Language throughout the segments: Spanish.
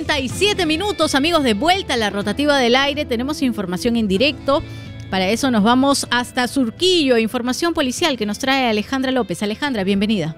5:37, amigos, de vuelta a la rotativa del aire. Tenemos información en directo. Para eso nos vamos hasta Surquillo. Información policial que nos trae Alejandra López. Alejandra, bienvenida.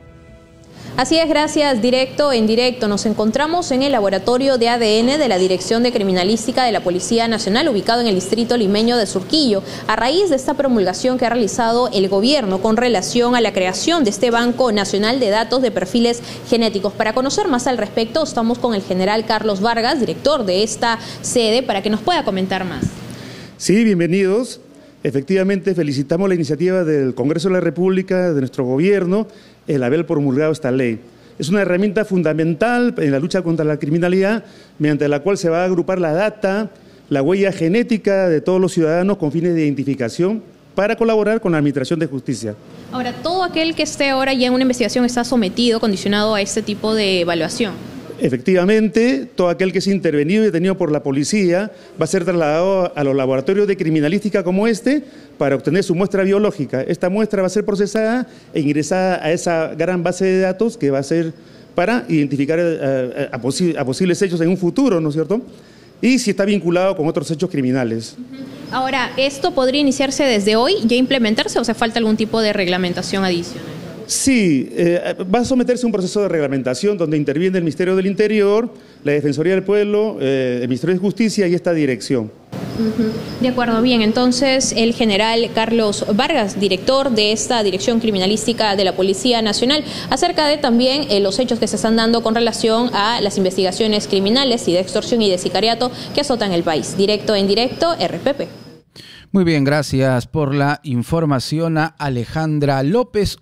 Así es, gracias. Directo en directo. Nos encontramos en el laboratorio de ADN de la Dirección de Criminalística de la Policía Nacional, ubicado en el distrito limeño de Surquillo, a raíz de esta promulgación que ha realizado el gobierno con relación a la creación de este Banco Nacional de Datos de Perfiles Genéticos. Para conocer más al respecto, estamos con el general Carlos Vargas, director de esta sede, para que nos pueda comentar más. Sí, bienvenidos. Efectivamente, felicitamos la iniciativa del Congreso de la República, de nuestro gobierno, el haber promulgado esta ley. Es una herramienta fundamental en la lucha contra la criminalidad, mediante la cual se va a agrupar la data, la huella genética de todos los ciudadanos con fines de identificación para colaborar con la Administración de Justicia. Ahora, todo aquel que esté ahora ya en una investigación está sometido, condicionado a este tipo de evaluación. Efectivamente, todo aquel que sea intervenido y detenido por la policía va a ser trasladado a los laboratorios de criminalística como este para obtener su muestra biológica. Esta muestra va a ser procesada e ingresada a esa gran base de datos que va a ser para identificar a posibles hechos en un futuro, ¿no es cierto? Y si está vinculado con otros hechos criminales. Ahora, ¿esto podría iniciarse desde hoy, ya implementarse, o hace falta algún tipo de reglamentación adicional? Sí, va a someterse a un proceso de reglamentación donde interviene el Ministerio del Interior, la Defensoría del Pueblo, el Ministerio de Justicia y esta dirección. De acuerdo, bien. Entonces, el general Carlos Vargas, director de esta Dirección Criminalística de la Policía Nacional, acerca de también los hechos que se están dando con relación a las investigaciones criminales y de extorsión y de sicariato que azotan el país. Directo en directo, RPP. Muy bien, gracias por la información a Alejandra López.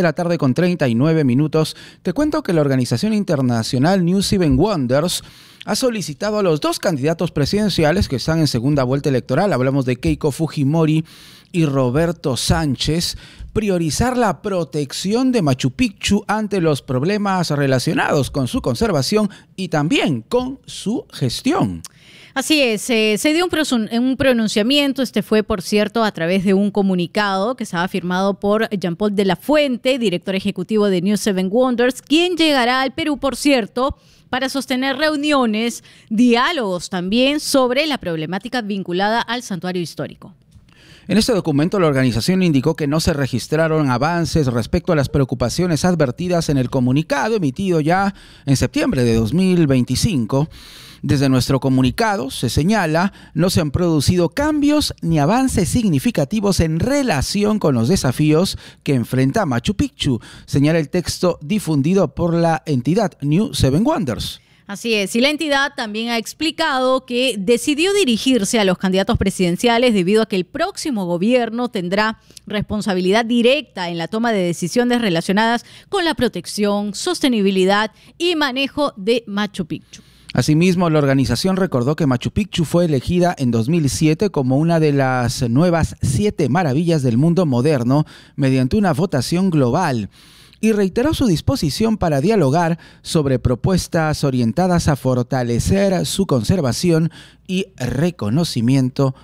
1:39 p.m. Te cuento que la organización internacional New 7 Wonders ha solicitado a los dos candidatos presidenciales que están en segunda vuelta electoral, hablamos de Keiko Fujimori y Roberto Sánchez, priorizar la protección de Machu Picchu ante los problemas relacionados con su conservación y también con su gestión. Así es, se dio un pronunciamiento, fue, por cierto, a través de un comunicado que estaba firmado por Jean-Paul de la Fuente, director ejecutivo de New 7 Wonders, quien llegará al Perú, por cierto, para sostener reuniones, diálogos también sobre la problemática vinculada al santuario histórico. En este documento, la organización indicó que no se registraron avances respecto a las preocupaciones advertidas en el comunicado emitido ya en septiembre de 2025. Desde nuestro comunicado se señala, no se han producido cambios ni avances significativos en relación con los desafíos que enfrenta Machu Picchu, señala el texto difundido por la entidad New 7 Wonders. Así es, y la entidad también ha explicado que decidió dirigirse a los candidatos presidenciales debido a que el próximo gobierno tendrá responsabilidad directa en la toma de decisiones relacionadas con la protección, sostenibilidad y manejo de Machu Picchu. Asimismo, la organización recordó que Machu Picchu fue elegida en 2007 como una de las nuevas 7 maravillas del mundo moderno mediante una votación global y reiteró su disposición para dialogar sobre propuestas orientadas a fortalecer su conservación y reconocimiento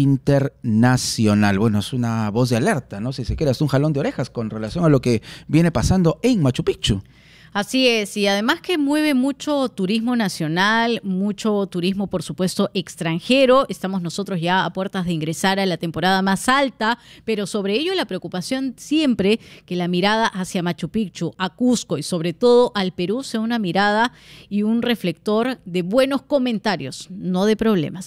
internacional. Bueno, es una voz de alerta, ¿no? Si se quiere, es un jalón de orejas con relación a lo que viene pasando en Machu Picchu. Así es, y además que mueve mucho turismo nacional, mucho turismo, por supuesto, extranjero. Estamos nosotros ya a puertas de ingresar a la temporada más alta, pero sobre ello la preocupación siempre que la mirada hacia Machu Picchu, a Cusco y sobre todo al Perú sea una mirada y un reflector de buenos comentarios, no de problemas.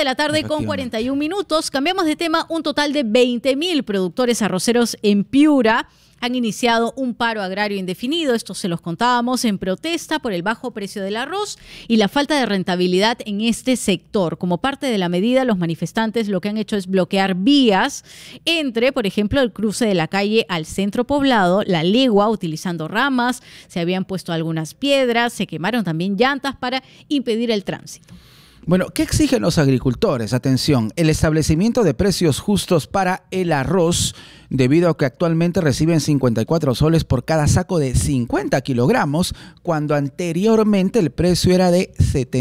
1:41 p.m. Cambiamos de tema. Un total de 20.000 productores arroceros en Piura han iniciado un paro agrario indefinido, esto se los contábamos, en protesta por el bajo precio del arroz y la falta de rentabilidad en este sector. Como parte de la medida, los manifestantes lo que han hecho es bloquear vías entre, por ejemplo, el cruce de la calle al centro poblado, La Legua, utilizando ramas, se habían puesto algunas piedras, se quemaron también llantas para impedir el tránsito. Bueno, ¿qué exigen los agricultores? Atención, el establecimiento de precios justos para el arroz, debido a que actualmente reciben 54 soles por cada saco de 50 kilogramos, cuando anteriormente el precio era de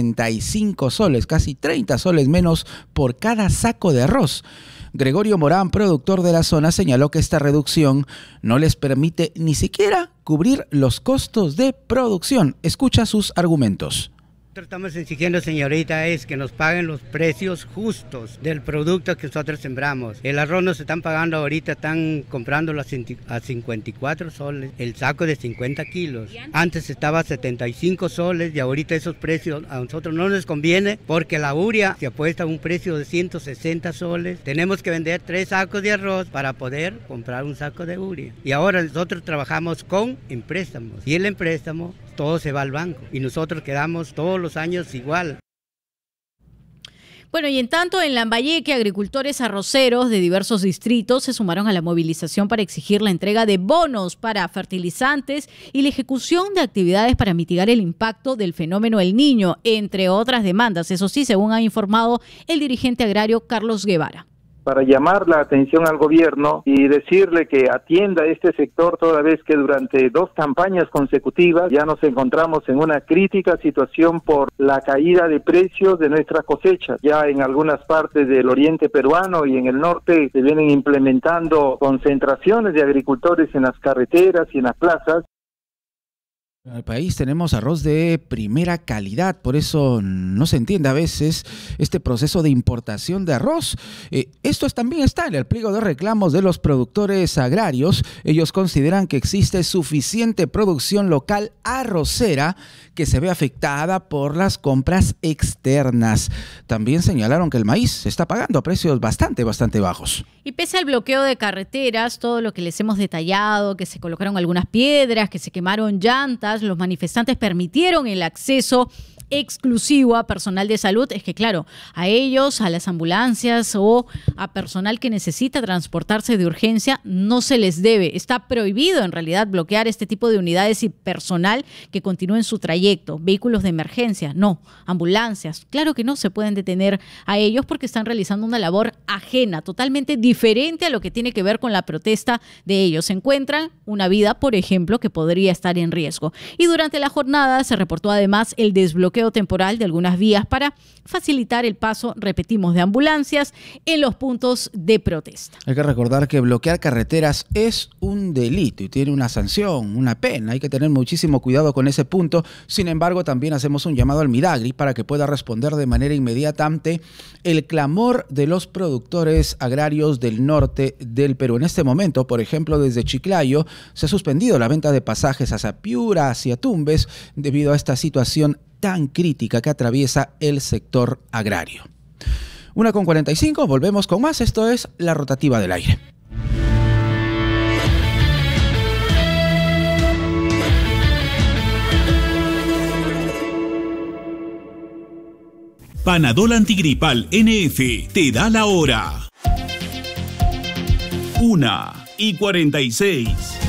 75 soles, casi 30 soles menos por cada saco de arroz. Gregorio Morán, productor de la zona, señaló que esta reducción no les permite ni siquiera cubrir los costos de producción. Escucha sus argumentos. Nosotros estamos exigiendo, señorita, es que nos paguen los precios justos del producto que nosotros sembramos. El arroz nos están pagando ahorita, están comprándolo a 54 soles, el saco de 50 kilos. Antes estaba a 75 soles y ahorita esos precios a nosotros no nos conviene porque la urea se apuesta a un precio de 160 soles. Tenemos que vender 3 sacos de arroz para poder comprar un saco de urea. Y ahora nosotros trabajamos con préstamos y el préstamo todo se va al banco y nosotros quedamos todos los años igual. Bueno, y en tanto, en Lambayeque, agricultores arroceros de diversos distritos se sumaron a la movilización para exigir la entrega de bonos para fertilizantes y la ejecución de actividades para mitigar el impacto del fenómeno El Niño, entre otras demandas. Eso sí, según ha informado el dirigente agrario Carlos Guevara. Para llamar la atención al gobierno y decirle que atienda este sector, toda vez que durante 2 campañas consecutivas ya nos encontramos en una crítica situación por la caída de precios de nuestras cosechas. Ya en algunas partes del oriente peruano y en el norte se vienen implementando concentraciones de agricultores en las carreteras y en las plazas. En el país tenemos arroz de primera calidad, por eso no se entiende a veces este proceso de importación de arroz. También está en el pliego de reclamos de los productores agrarios. Ellos consideran que existe suficiente producción local arrocera que se ve afectada por las compras externas. También señalaron que el maíz se está pagando a precios bastante bajos. Y pese al bloqueo de carreteras, todo lo que les hemos detallado, que se colocaron algunas piedras, que se quemaron llantas, los manifestantes permitieron el acceso exclusivo a personal de salud. Es que claro, a ellos, a las ambulancias o a personal que necesita transportarse de urgencia no se les debe. Está prohibido en realidad bloquear este tipo de unidades y personal que continúen su trayecto. Vehículos de emergencia, no. Ambulancias, claro que no se pueden detener a ellos porque están realizando una labor ajena, totalmente diferente a lo que tiene que ver con la protesta de ellos. Se encuentran una vida, por ejemplo, que podría estar en riesgo. Y durante la jornada se reportó además el desbloqueo temporal de algunas vías para facilitar el paso, repetimos, de ambulancias en los puntos de protesta. Hay que recordar que bloquear carreteras es un delito y tiene una sanción, una pena. Hay que tener muchísimo cuidado con ese punto. Sin embargo, también hacemos un llamado al Midagri para que pueda responder de manera inmediata ante el clamor de los productores agrarios del norte del Perú. En este momento, por ejemplo, desde Chiclayo se ha suspendido la venta de pasajes hacia Piura, hacia Tumbes, debido a esta situación tan crítica que atraviesa el sector agrario. 1:45, volvemos con más. Esto es La Rotativa del Aire. Panadol Antigripal NF te da la hora. 1:46.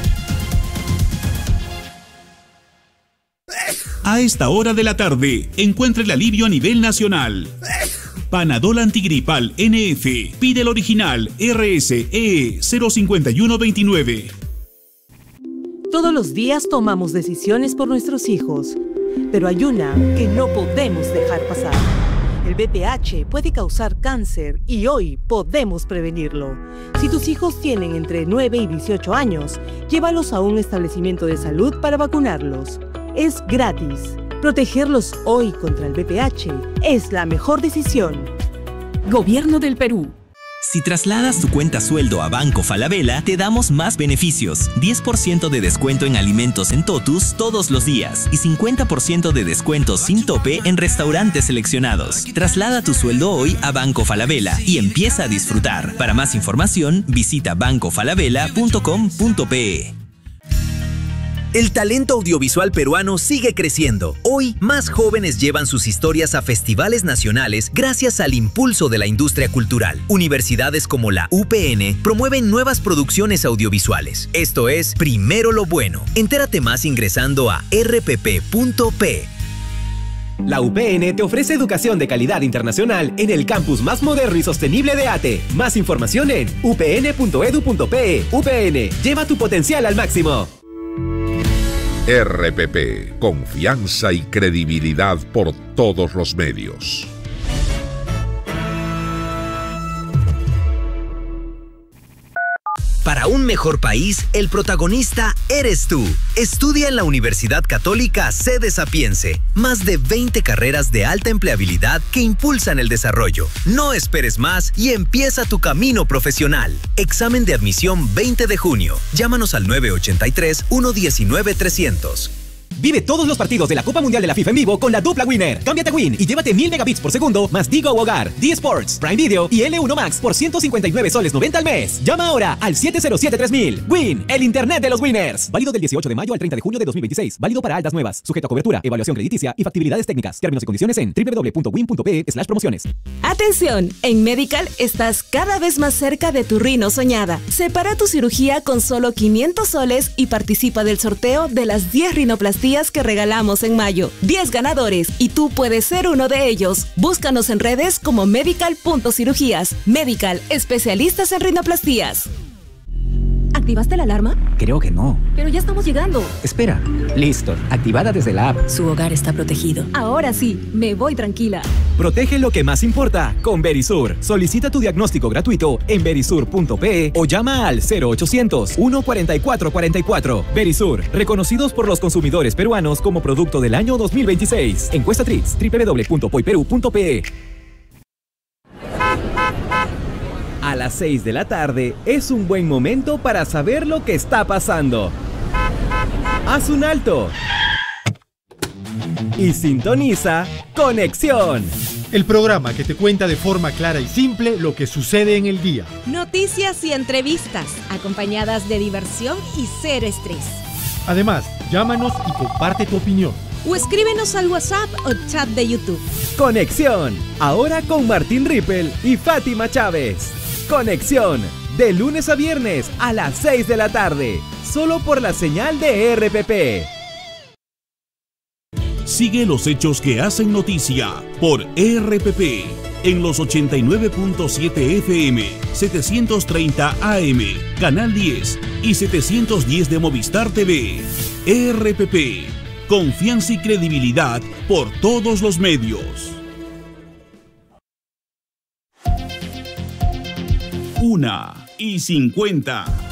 A esta hora de la tarde, encuentra el alivio a nivel nacional. Panadol Antigripal NF. Pide el original RSE 05129. Todos los días tomamos decisiones por nuestros hijos, pero hay una que no podemos dejar pasar. El VPH puede causar cáncer y hoy podemos prevenirlo. Si tus hijos tienen entre 9 y 18 años, llévalos a un establecimiento de salud para vacunarlos. Es gratis. Protegerlos hoy contra el VPH es la mejor decisión. Gobierno del Perú. Si trasladas tu cuenta sueldo a Banco Falabella, te damos más beneficios. 10% de descuento en alimentos en Totus todos los días y 50% de descuento sin tope en restaurantes seleccionados. Traslada tu sueldo hoy a Banco Falabella y empieza a disfrutar. Para más información, visita bancofalabella.com.pe. El talento audiovisual peruano sigue creciendo. Hoy, más jóvenes llevan sus historias a festivales nacionales gracias al impulso de la industria cultural. Universidades como la UPN promueven nuevas producciones audiovisuales. Esto es Primero lo Bueno. Entérate más ingresando a rpp.p. La UPN te ofrece educación de calidad internacional en el campus más moderno y sostenible de ATE. Más información en upn.edu.pe. UPN, lleva tu potencial al máximo. RPP, confianza y credibilidad por todos los medios. Para un mejor país, el protagonista eres tú. Estudia en la Universidad Católica Sede Sapiense. Más de 20 carreras de alta empleabilidad que impulsan el desarrollo. No esperes más y empieza tu camino profesional. Examen de admisión 20 de junio. Llámanos al 983-119-300. Vive todos los partidos de la Copa Mundial de la FIFA en vivo con la dupla Winner. Cámbiate a Win y llévate 1000 megabits por segundo más Digo Hogar, D-Sports, Prime Video y L1 Max por 159 soles 90 al mes. Llama ahora al 707-3000. Win, el internet de los winners. Válido del 18 de mayo al 30 de junio de 2026. Válido para altas nuevas. Sujeto a cobertura, evaluación crediticia y factibilidades técnicas. Términos y condiciones en www.win.pe/promociones. Atención, en Medical estás cada vez más cerca de tu rino soñada. Separa tu cirugía con solo 500 soles y participa del sorteo de las 10 rinoplastías que regalamos en mayo. 10 ganadores y tú puedes ser uno de ellos. Búscanos en redes como medical.cirugías. Medical, especialistas en rinoplastías. ¿Activaste la alarma? Creo que no. Pero ya estamos llegando. Espera. Listo. Activada desde la app. Su hogar está protegido. Ahora sí, me voy tranquila. Protege lo que más importa con Verisur. Solicita tu diagnóstico gratuito en verisur.pe o llama al 0800-144-44. Verisur, reconocidos por los consumidores peruanos como producto del año 2026. Encuesta Trix, www.poiperu.pe. A las 6 de la tarde es un buen momento para saber lo que está pasando. Haz un alto y sintoniza Conexión, el programa que te cuenta de forma clara y simple lo que sucede en el día. Noticias y entrevistas, acompañadas de diversión y cero estrés. Además, llámanos y comparte tu opinión. O escríbenos al WhatsApp o chat de YouTube. Conexión, ahora con Martín Rippel y Fátima Chávez. Conexión, de lunes a viernes a las 6 de la tarde, solo por la señal de RPP. Sigue los hechos que hacen noticia por RPP en los 89.7 FM, 730 AM, Canal 10 y 710 de Movistar TV. RPP, confianza y credibilidad por todos los medios. 1:50